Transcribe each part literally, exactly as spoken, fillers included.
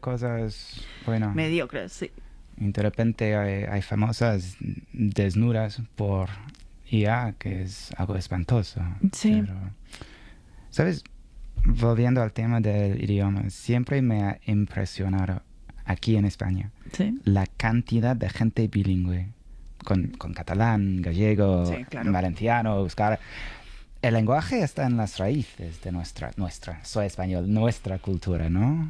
cosas, bueno... mediocres, sí. Y de repente hay, hay famosas desnudas por I A, que es algo espantoso. Sí. Pero, ¿sabes? Volviendo al tema del idioma, siempre me ha impresionado aquí en España Sí. la cantidad de gente bilingüe, con, con catalán, gallego, Sí, claro. valenciano, euskara. El lenguaje está en las raíces de nuestra, nuestra, soy español, nuestra cultura, ¿no?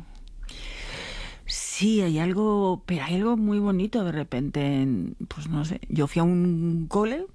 Sí, hay algo, pero hay algo muy bonito de repente. en- Pues no sé, yo fui a un cole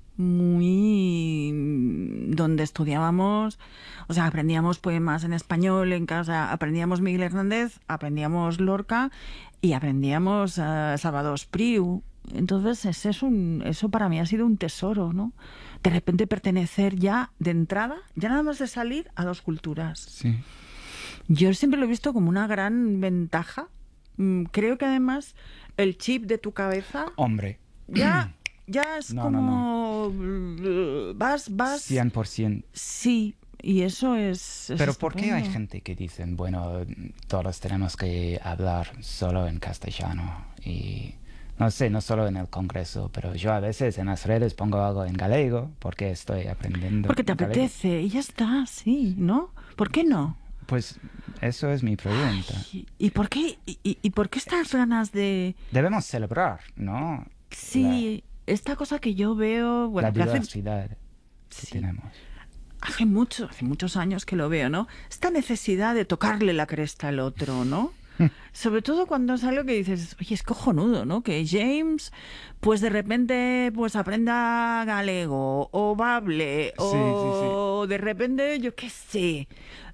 muy donde estudiábamos, o sea, aprendíamos poemas en español en casa, aprendíamos Miguel Hernández, aprendíamos Lorca y aprendíamos eh, Salvador Espriu. Entonces, ese es un, eso para mí ha sido un tesoro, ¿no? De repente pertenecer ya de entrada, ya nada más de salir a dos culturas. Sí. Yo siempre lo he visto como una gran ventaja. Mm, Creo que además el chip de tu cabeza Hombre, ya, ya es No, no, como uh, vas, vas. cien por ciento. Sí, y eso es. es Pero ¿por qué hay estupendo. gente que dicen, bueno, todos tenemos que hablar solo en castellano? Y no sé, no solo en el Congreso, pero yo a veces en las redes pongo algo en galego porque estoy aprendiendo Porque te galego. apetece y ya está, sí, ¿no? ¿Por qué no? Pues eso es mi pregunta. ¿Y, y por qué y, y- y por qué estas ganas de Debemos celebrar, ¿no? sí, esta cosa que yo veo, La, bueno, la que hace, diversidad que sí, tenemos. hace mucho, hace muchos años que lo veo, ¿no? Esta necesidad de tocarle la cresta al otro, ¿no? Sobre todo cuando es algo que dices, oye, es cojonudo, ¿no? Que James, pues de repente, pues aprenda galego, o bable, Sí, o de repente, yo qué sé,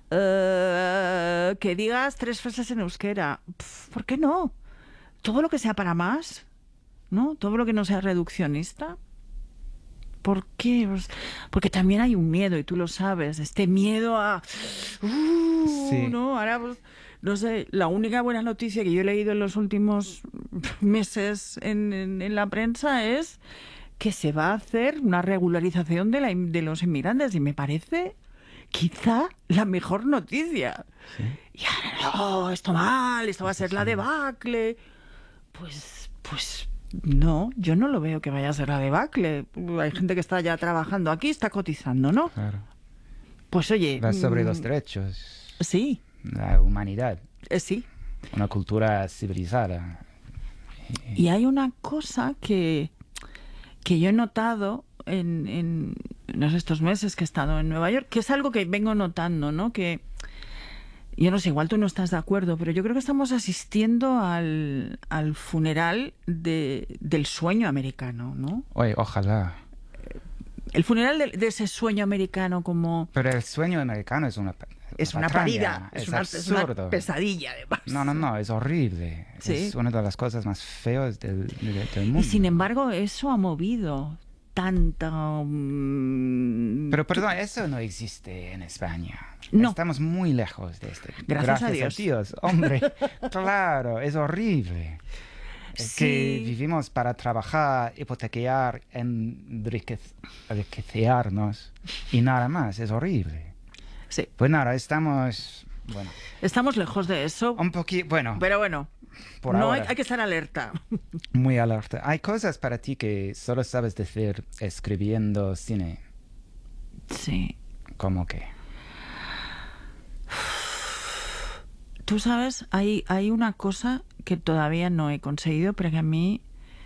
eh, que digas tres frases en euskera. Pf, ¿por qué no? Todo lo que sea para más, ¿no? Todo lo que no sea reduccionista. ¿Por qué? Pues porque también hay un miedo, y tú lo sabes, este miedo a... Uh, Sí. ¿no? Ahora, pues, no sé, la única buena noticia que yo he leído en los últimos meses en, en- en la prensa es que se va a hacer una regularización de, la in- de los inmigrantes, y me parece quizá la mejor noticia. Y ahora, no, esto mal, esto va a ser la debacle. Pues, pues no, yo no lo veo que vaya a ser la debacle. Hay gente que está ya trabajando aquí, está cotizando, ¿no? Claro. Pues oye, Va sobre mm, los derechos, sí, la humanidad, eh, sí. una cultura civilizada. Y hay una cosa que, que yo he notado en, en, en estos meses que he estado en Nueva York, que es algo que vengo notando, ¿no? Que yo no sé, igual tú no estás de acuerdo, pero yo creo que estamos asistiendo al, al funeral de, del sueño americano, ¿no? Oye, ojalá. El funeral de, de ese sueño americano como... Pero el sueño americano es una Es una patraña, parida, es, es una, es una absurdo. pesadilla además. No, no, no, es horrible. Sí. Es una de las cosas más feas del, del, del mundo. Y sin embargo, eso ha movido tanta... mm, Pero perdón, eso no existe en España. No. Estamos muy lejos de este. Gracias a Dios. Dios, hombre. Claro, es horrible. Es Sí. que vivimos para trabajar, hipotecar, enriquec- enriquecernos y nada más. Es horrible. Sí, Pues nada, estamos, bueno, estamos lejos de eso, un poquito, bueno, pero bueno, por no hay, ahora, hay que estar alerta. muy alerta. Hay cosas para ti que solo sabes decir escribiendo cine, Sí. como que... Tú sabes, hay, hay una cosa que todavía no he conseguido, pero que a mí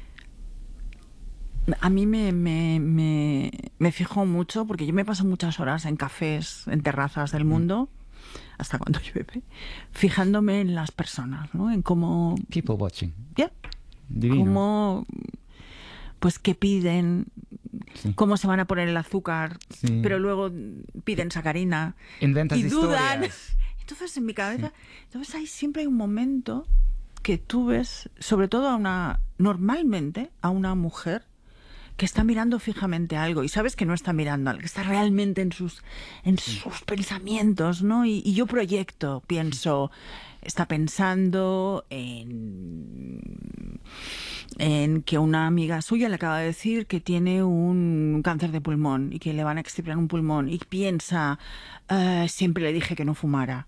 a mí me, me, me, me fijo mucho, porque yo me paso muchas horas en cafés, en terrazas del mundo, hasta cuando llueve, fijándome en las personas, ¿no? En cómo... People watching. ya, Divino. cómo... pues qué piden, Sí. cómo se van a poner el azúcar, Sí. pero luego piden sacarina Inventas y dudan. historias. Entonces en mi cabeza, entonces hay siempre hay un momento que tú ves, sobre todo a una, normalmente a una mujer que está mirando fijamente algo y sabes que no está mirando algo, que está realmente en sus, en sus pensamientos, ¿no? Y, y yo proyecto, pienso, está pensando en, en que una amiga suya le acaba de decir que tiene un cáncer de pulmón y que le van a extirpar un pulmón, y piensa, "Eh, siempre le dije que no fumara".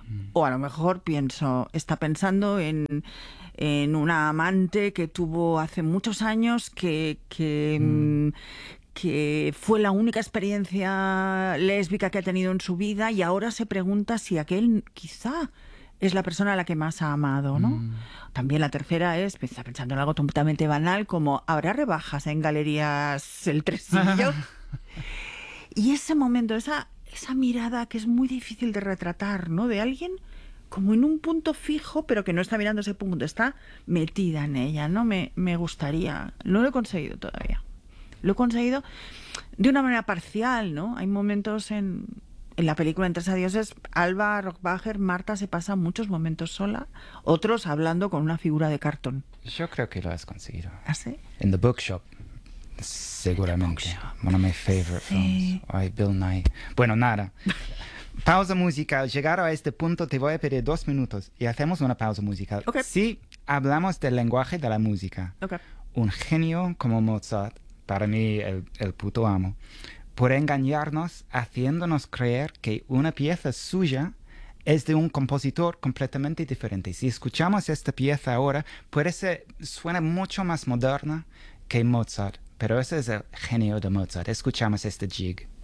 Mm. O a lo mejor pienso, está pensando en, en una amante que tuvo hace muchos años que, que, Mm. mm, que fue la única experiencia lésbica que ha tenido en su vida y ahora se pregunta si aquel quizá es la persona a la que más ha amado, ¿no? Mm. También la tercera es, está pensando en algo totalmente banal como, ¿habrá rebajas en galerías El Tresillo? Y ese momento, esa, esa mirada que es muy difícil de retratar, ¿no? De alguien como en un punto fijo, pero que no está mirando ese punto, está metida en ella, ¿no? Me, me gustaría, no lo he conseguido todavía. Lo he conseguido de una manera parcial, ¿no? Hay momentos en, en la película En Tres Adioses, Alba Rockbacher, Marta se pasa muchos momentos sola, otros hablando con una figura de cartón. Yo creo que lo has conseguido. ¿Ah, sí? En The Bookshop, seguramente. The Bookshop. One of my favorite Sí. films. Ay, Bill Nye. Bueno, nada. Pausa musical. Llegar a este punto te voy a pedir dos minutos y hacemos una pausa musical. Ok. Sí, hablamos del lenguaje de la música. Ok. Un genio como Mozart, para mí el, el puto amo, puede engañarnos haciéndonos creer que una pieza suya es de un compositor completamente diferente. Si escuchamos esta pieza ahora, puede ser, suena mucho más moderna que Mozart, pero ese es el genio de Mozart. Escuchamos este jig.